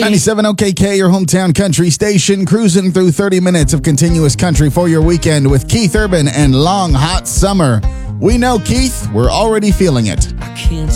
97 OKK, your hometown country station, cruising through 30 minutes of continuous country for your weekend with Keith Urban and Long Hot Summer. We know, Keith, we're already feeling it. I can't